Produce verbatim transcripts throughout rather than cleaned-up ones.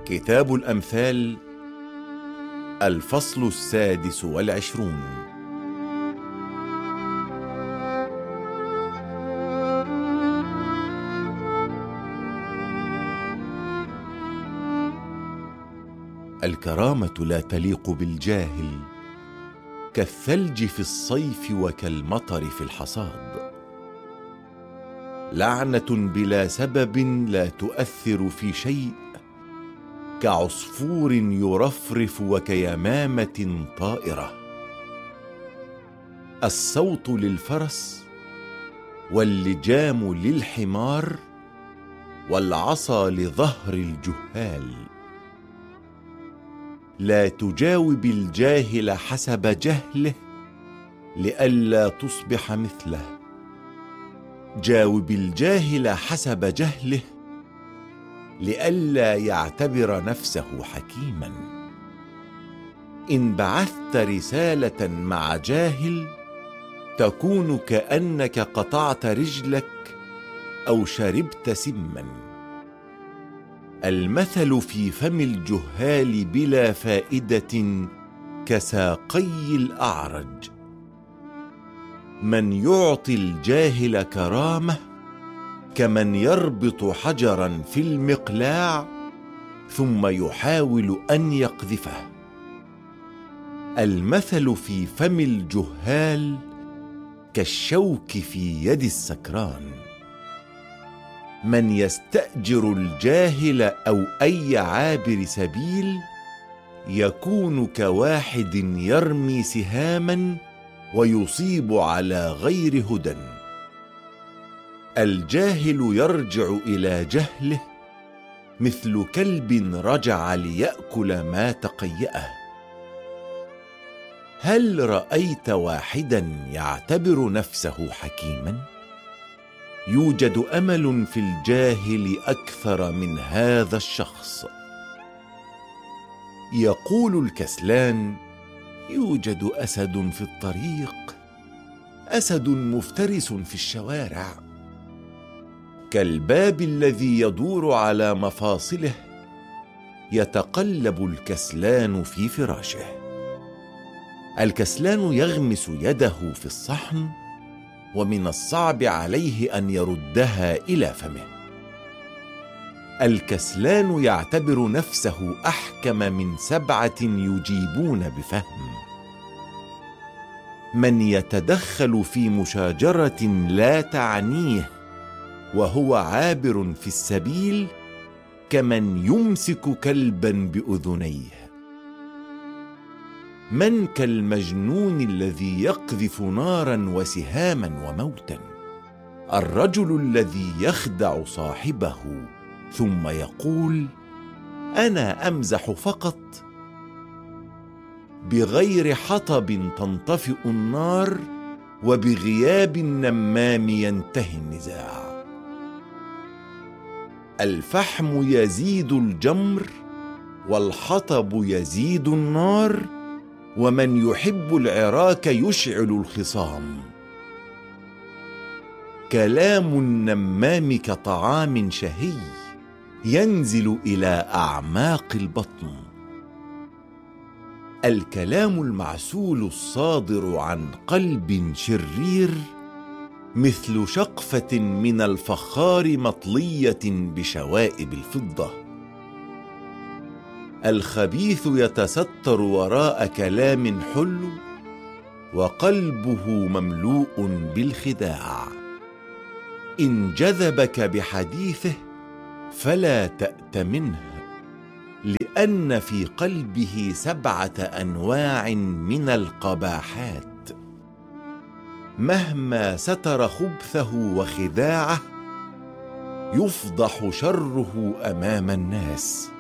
كتاب الأمثال، الفصل السادس والعشرون. الكرامة لا تليق بالجاهل، كالثلج في الصيف وكالمطر في الحصاد. لعنة بلا سبب لا تؤثر في شيء، كعصفور يرفرف وكيمامة طائرة. الصوت للفرس، واللجام للحمار، والعصا لظهر الجهال. لا تجاوب الجاهل حسب جهله، لئلا تصبح مثله. جاوب الجاهل حسب جهله، لئلا يعتبر نفسه حكيما. إن بعثت رسالة مع جاهل، تكون كأنك قطعت رجلك أو شربت سما. المثل في فم الجهال بلا فائدة كساقي الأعرج. من يعطي الجاهل كرامة كمن يربط حجرا في المقلاع ثم يحاول أن يقذفه. المثل في فم الجهال كالشوك في يد السكران. من يستأجر الجاهل أو أي عابر سبيل يكون كواحد يرمي سهاما ويصيب على غير هدى. الجاهل يرجع إلى جهله مثل كلب رجع ليأكل ما تقيأه. هل رأيت واحدا يعتبر نفسه حكيما؟ يوجد أمل في الجاهل أكثر من هذا الشخص. يقول الكسلان: يوجد أسد في الطريق، أسد مفترس في الشوارع. كالباب الذي يدور على مفاصله، يتقلب الكسلان في فراشه. الكسلان يغمس يده في الصحن، ومن الصعب عليه أن يردها إلى فمه. الكسلان يعتبر نفسه أحكم من سبعة يجيبون بفهم. من يتدخل في مشاجرة لا تعنيه وهو عابر في السبيل كمن يمسك كلبا بأذنيه. من كالمجنون الذي يقذف نارا وسهاما وموتا. الرجل الذي يخدع صاحبه ثم يقول: أنا أمزح فقط. بغير حطب تنطفئ النار، وبغياب النمام ينتهي النزاع. الفحم يزيد الجمر، والحطب يزيد النار، ومن يحب العراك يشعل الخصام. كلام النمام كطعام شهي، ينزل إلى أعماق البطن. الكلام المعسول الصادر عن قلب شرير مثل شقفة من الفخار مطلية بشوائب الفضة. الخبيث يتستر وراء كلام حلو، وقلبه مملوء بالخداع. إن جذبك بحديثه فلا تأتمنه، لأن في قلبه سبعة أنواع من القباحات. مهما ستر خبثه وخداعه، يفضح شره أمام الناس.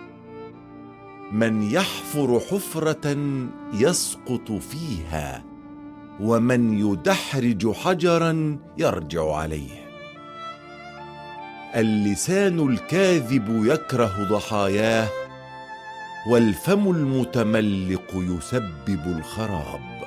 من يحفر حفرة يسقط فيها، ومن يدحرج حجرا يرجع عليه. اللسان الكاذب يكره ضحاياه، والفم المتملق يسبب الخراب.